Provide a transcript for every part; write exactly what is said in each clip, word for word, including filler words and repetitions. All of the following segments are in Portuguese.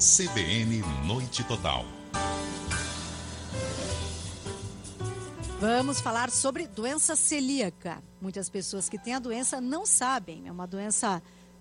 C B N Noite Total. Vamos falar sobre doença celíaca. Muitas pessoas que têm a doença não sabem, é uma doença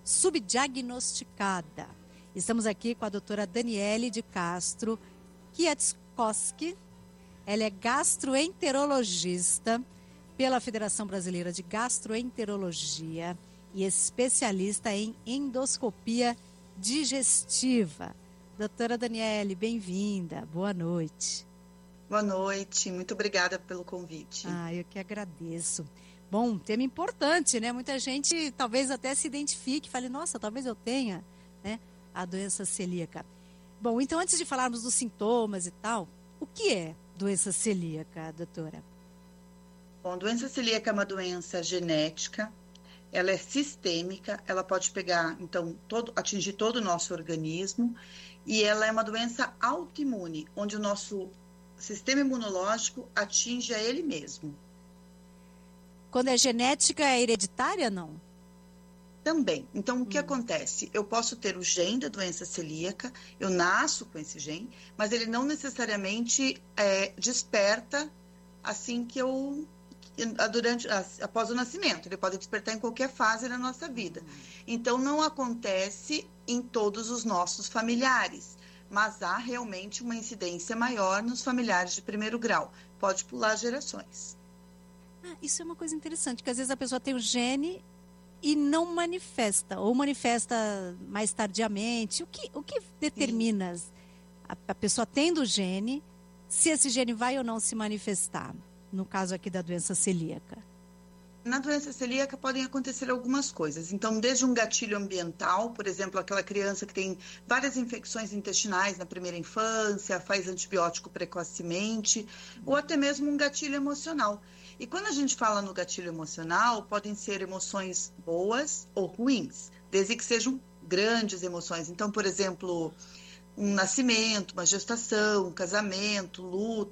subdiagnosticada. Estamos aqui com a doutora Daniele de Castro Kwiatkowski. Ela é gastroenterologista pela Federação Brasileira de Gastroenterologia e especialista em endoscopia digestiva. Doutora Daniele, bem-vinda. Boa noite. Boa noite, muito obrigada pelo convite. Ah, eu que agradeço. Bom, tema importante, né? Muita gente talvez até se identifique, fale, nossa, talvez eu tenha, né, a doença celíaca. Bom, então antes de falarmos dos sintomas e tal, o que é doença celíaca, doutora? Bom, doença celíaca é uma doença genética, ela é sistêmica, ela pode pegar, então, todo, atingir todo o nosso organismo, e ela é uma doença autoimune, onde o nosso sistema imunológico atinge a ele mesmo. Quando é genética, é hereditária, não? Também. Então, o que hum. acontece? Eu posso ter o gene da doença celíaca, eu nasço com esse gene, mas ele não necessariamente é, desperta assim que eu... Durante, após o nascimento, ele pode despertar em qualquer fase da nossa vida. Então, não acontece em todos os nossos familiares, mas há realmente uma incidência maior nos familiares de primeiro grau. Pode pular gerações. Ah, isso é uma coisa interessante, porque às vezes a pessoa tem o gene e não manifesta, ou manifesta mais tardiamente. O que, o que determina a, a pessoa tendo o gene, se esse gene vai ou não se manifestar? No caso aqui da doença celíaca. Na doença celíaca podem acontecer algumas coisas. Então, desde um gatilho ambiental, por exemplo, aquela criança que tem várias infecções intestinais na primeira infância, faz antibiótico precocemente, ou até mesmo um gatilho emocional. E quando a gente fala no gatilho emocional, podem ser emoções boas ou ruins, desde que sejam grandes emoções. Então, por exemplo, um nascimento, uma gestação, um casamento, luto,